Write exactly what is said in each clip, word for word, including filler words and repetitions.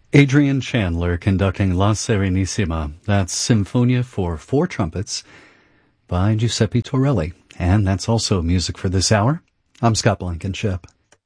Adrian Chandler conducting La Serenissima. That's Symphonia for four trumpets by Giuseppe Torelli. And that's also music for this hour. I'm Scott Blankenship.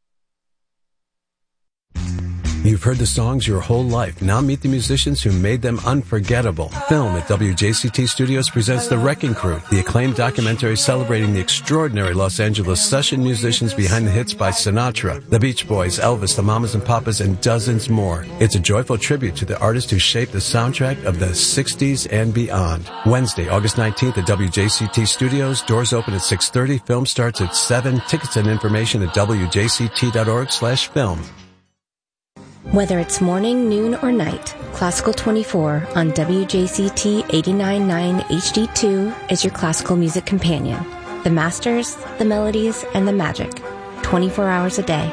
You've heard the songs your whole life. Now meet the musicians who made them unforgettable. Film at W J C T Studios presents The Wrecking Crew, the acclaimed documentary celebrating the extraordinary Los Angeles session musicians behind the hits by Sinatra, the Beach Boys, Elvis, the Mamas and Papas, and dozens more. It's a joyful tribute to the artists who shaped the soundtrack of the sixties and beyond. Wednesday, August nineteenth at W J C T Studios. Doors open at six thirty. Film starts at seven. Tickets and information at W J C T dot org slash film. Whether it's morning, noon, or night, Classical twenty-four on W J C T eighty-nine point nine H D two is your classical music companion. The masters, the melodies, and the magic. twenty-four hours a day.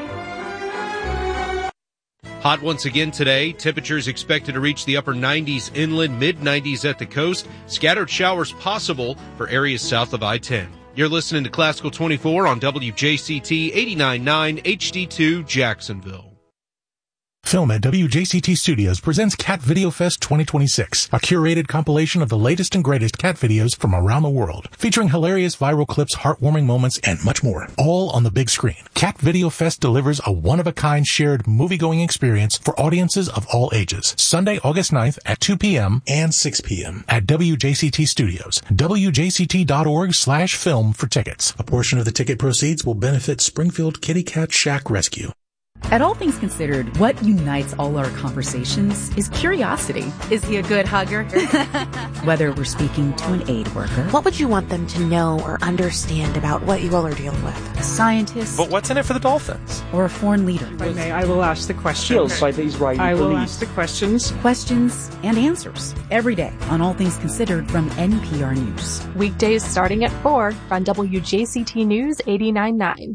Hot once again today. Temperatures expected to reach the upper nineties inland, mid nineties at the coast. Scattered showers possible for areas south of I ten. You're listening to Classical twenty-four on W J C T eighty-nine point nine H D two Jacksonville. Film at W J C T Studios presents Cat Video Fest twenty twenty-six, a curated compilation of the latest and greatest cat videos from around the world, featuring hilarious viral clips, heartwarming moments, and much more, all on the big screen. Cat Video Fest delivers a one-of-a-kind shared movie-going experience for audiences of all ages. Sunday, August ninth at two p.m. and six p.m. at W J C T Studios. W J C T dot org slash film for tickets. A portion of the ticket proceeds will benefit Springfield Kitty Cat Shack Rescue. At All Things Considered, what unites all our conversations is curiosity. Is he a good hugger? Whether we're speaking to an aid worker. What would you want them to know or understand about what you all are dealing with? A scientist. But what's in it for the dolphins? Or a foreign leader. If I may, I will ask the questions. By the Israeli I will police. ask the questions. Questions and answers. Every day on All Things Considered from N P R News. Weekdays starting at four on W J C T News eighty-nine point nine.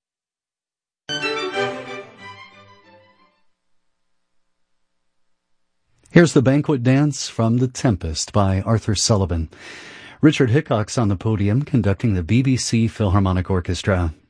Here's the banquet dance from The Tempest by Arthur Sullivan. Richard Hickok's on the podium conducting the B B C Philharmonic Orchestra.